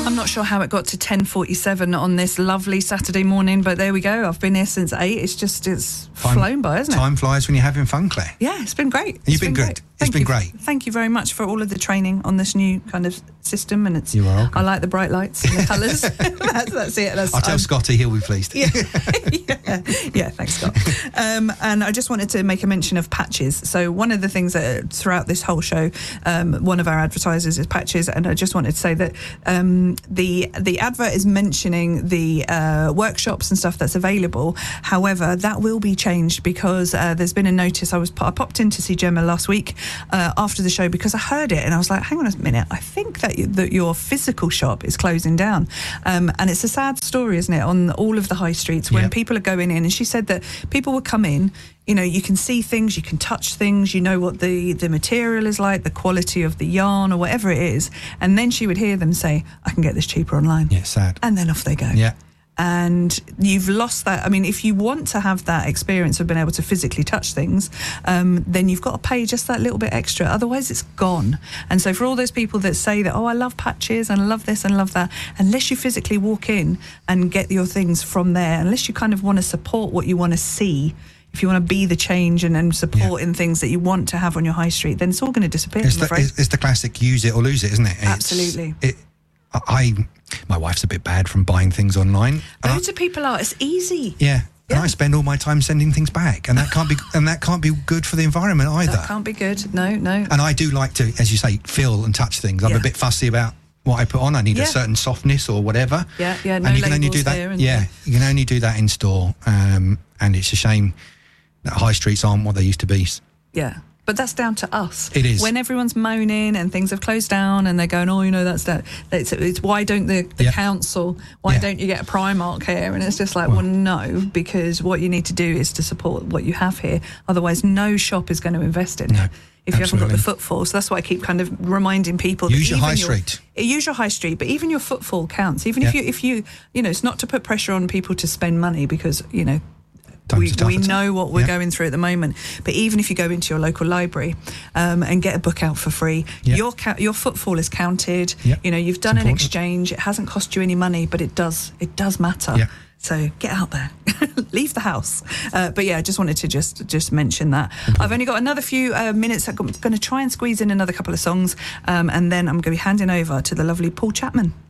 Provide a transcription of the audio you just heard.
I'm not sure how it got to 10:47 on this lovely Saturday morning, but there we go. I've been here since 8. It's flown by, hasn't it? Time flies when you're having fun, Claire. Yeah, it's been great. You've been good. It's been great. Thank you very much for all of the training on this new kind of system, and You're welcome. I like the bright lights and the colours. that's it. I'll tell Scotty, he'll be pleased. Yeah, thanks, Scott. And I just wanted to make a mention of Patches. So one of the things that throughout this whole show, one of our advertisers is Patches, and I just wanted to say that the advert is mentioning the workshops and stuff that's available. However, that will be changed because there's been a notice. I popped in to see Gemma last week after the show because I heard it and I was like, hang on a minute, I think that your physical shop is closing down. And it's a sad story, isn't it, on all of the high streets when people are going in. And she said that people would come in, you know, you can see things, you can touch things, you know what the material is like, the quality of the yarn or whatever it is. And then she would hear them say, I can get this cheaper online. Yeah, sad. And then off they go. Yeah. And you've lost that. I mean, if you want to have that experience of being able to physically touch things, then you've got to pay just that little bit extra. Otherwise, it's gone. And so for all those people that say that, oh, I love Patches and I love this and love that, unless you physically walk in and get your things from there, unless you kind of want to support what you want to see, if you want to be the change and support in things that you want to have on your high street, then it's all going to disappear, I'm afraid. It's the classic use it or lose it, isn't it? Absolutely. My wife's a bit bad from buying things online. Loads of people are. It's easy. Yeah. And I spend all my time sending things back, and that can't be good for the environment either. That can't be good. No. And I do like to, as you say, feel and touch things. I'm a bit fussy about what I put on. I need a certain softness or whatever. Yeah. No and you can only do that. You can only do that in store. And it's a shame that high streets aren't what they used to be. Yeah. But that's down to us. It is. When everyone's moaning and things have closed down and they're going, oh, you know, it's why don't the council, why don't you get a Primark here? And it's just like, well, no, because what you need to do is to support what you have here. Otherwise, no shop is going to invest in it. If you haven't got the footfall. So that's why I keep kind of reminding people. Use your high street. Use your high street, but even your footfall counts. Even if you know, it's not to put pressure on people to spend money because, you know, we know what we're going through at the moment. But even if you go into your local library and get a book out for free, your footfall is counted. You know, you've done an exchange. It hasn't cost you any money, but it does matter. So get out there, leave the house. But yeah, I just wanted to just mention that. I've only got another few minutes. I'm going to try and squeeze in another couple of songs, and then I'm going to be handing over to the lovely Paul Chapman.